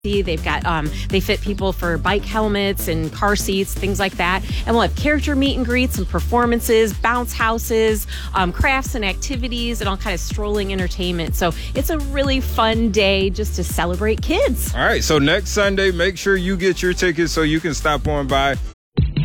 They've got they fit people for bike helmets and car seats, things like that. And we'll have character meet and greets and performances, bounce houses, crafts and activities, and all kind of strolling entertainment. So it's a really fun day just to celebrate kids. All right, so next Sunday, make sure you get your tickets so you can stop on by